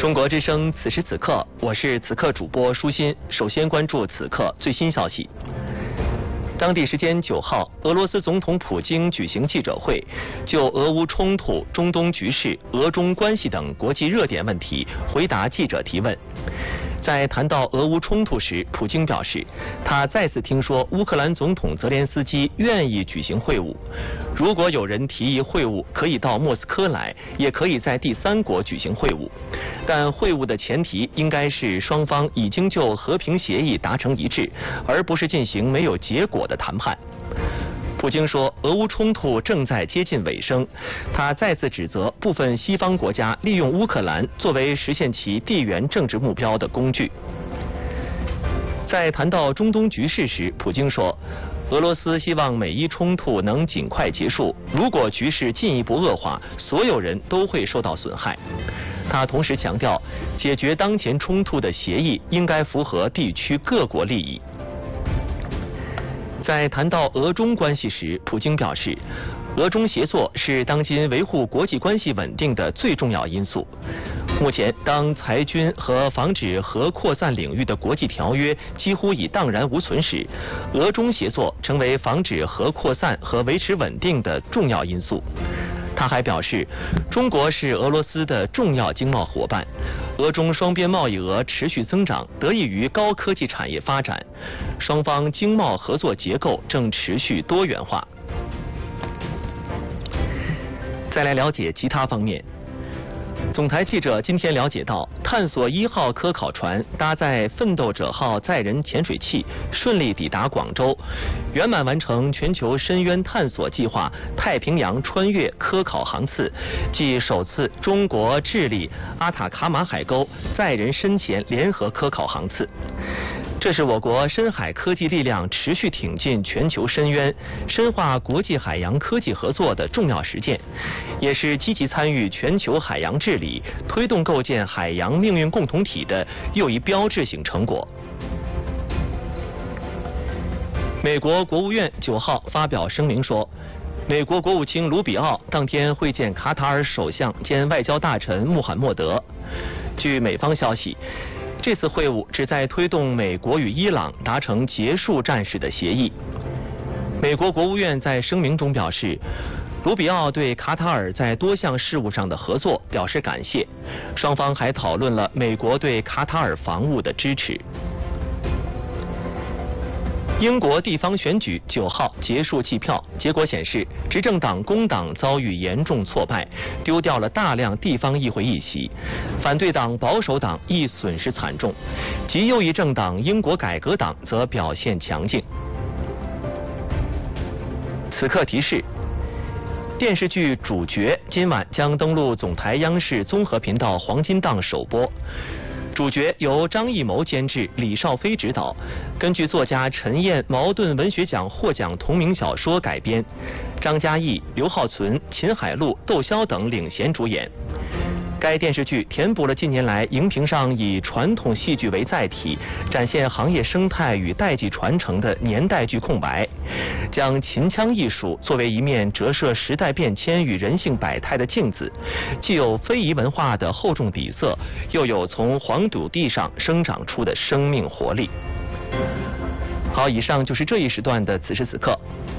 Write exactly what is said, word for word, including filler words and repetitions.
中国之声，此时此刻，我是此刻主播舒心。首先关注此刻最新消息。当地时间九号，俄罗斯总统普京举行记者会，就俄乌冲突、中东局势、俄中关系等国际热点问题回答记者提问。在谈到俄乌冲突时，普京表示，他再次听说乌克兰总统泽连斯基愿意举行会晤。如果有人提议会晤，可以到莫斯科来，也可以在第三国举行会晤，但会晤的前提应该是双方已经就和平协议达成一致，而不是进行没有结果的谈判。普京说，俄乌冲突正在接近尾声，他再次指责部分西方国家利用乌克兰作为实现其地缘政治目标的工具。在谈到中东局势时，普京说，俄罗斯希望美伊冲突能尽快结束，如果局势进一步恶化，所有人都会受到损害。他同时强调，解决当前冲突的协议应该符合地区各国利益。在谈到俄中关系时，普京表示，俄中协作是当今维护国际关系稳定的最重要因素。目前，当裁军和防止核扩散领域的国际条约几乎已荡然无存时，俄中协作成为防止核扩散和维持稳定的重要因素。他还表示，中国是俄罗斯的重要经贸伙伴，俄中双边贸易额持续增长，得益于高科技产业发展，双方经贸合作结构正持续多元化。再来了解其他方面。总台记者今天了解到，探索一号科考船搭载奋斗者号载人潜水器顺利抵达广州，圆满完成全球深渊探索计划太平洋穿越科考航次，即首次中国智利阿塔卡马海沟载人深潜联合科考航次。这是我国深海科技力量持续挺进全球深渊、深化国际海洋科技合作的重要实践，也是积极参与全球海洋治理、推动构建海洋命运共同体的又一标志性成果。美国国务院九号发表声明说，美国国务卿卢比奥当天会见卡塔尔首相兼外交大臣穆罕默德。据美方消息，这次会晤旨在推动美国与伊朗达成结束战事的协议。美国国务院在声明中表示，卢比奥对卡塔尔在多项事务上的合作表示感谢，双方还讨论了美国对卡塔尔防务的支持。英国地方选举九号结束计票，结果显示，执政党工党遭遇严重挫败，丢掉了大量地方议会议席；反对党保守党亦损失惨重，极右翼政党英国改革党则表现强劲。此刻提示：电视剧《主角》今晚将登陆总台央视综合频道黄金档首播。主角由张艺谋监制，李少飞执导，根据作家陈燕茅盾文学奖获奖同名小说改编，张嘉译、刘浩存、秦海璐、窦骁等领衔主演。该电视剧填补了近年来荧屏上以传统戏剧为载体，展现行业生态与代际传承的年代剧空白，将秦腔艺术作为一面折射时代变迁与人性百态的镜子，既有非遗文化的厚重底色，又有从黄土地上生长出的生命活力。好，以上就是这一时段的此时此刻。